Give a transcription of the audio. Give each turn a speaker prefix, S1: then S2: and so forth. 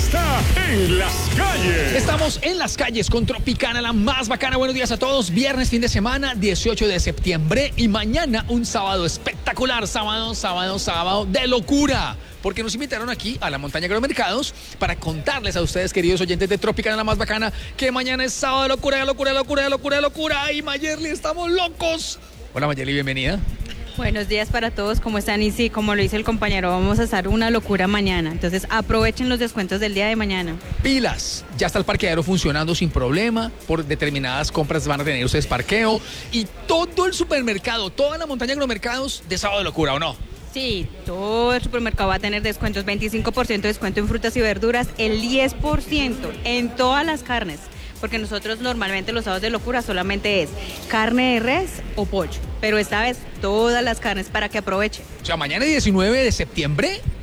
S1: está en las calles.
S2: Estamos en las calles con Tropicana, la más bacana. Buenos días a todos. Viernes, fin de semana, 18 de septiembre. Y mañana un sábado espectacular. Sábado de locura. Porque nos invitaron aquí a la montaña Agromercados para contarles a ustedes, queridos oyentes de Tropicana, la más bacana, que mañana es sábado de locura. Y Mayerly, estamos locos. Hola Mayerly, bienvenida.
S3: Buenos días para todos, ¿cómo están? Y sí, como lo dice el compañero, vamos a hacer una locura mañana. Entonces aprovechen los descuentos del día de mañana.
S2: Pilas, ya está el parqueadero funcionando sin problema. Por determinadas compras van a tener ustedes parqueo. Y todo el supermercado, toda la montaña Agromercados de sábado de locura, ¿o no?
S3: Sí, todo el supermercado va a tener descuentos, 25% de descuento en frutas y verduras, el 10% en todas las carnes. Porque nosotros normalmente los sábados de locura solamente es carne de res o pollo. Pero esta vez todas las carnes para que aprovechen.
S2: O sea, mañana 19 de septiembre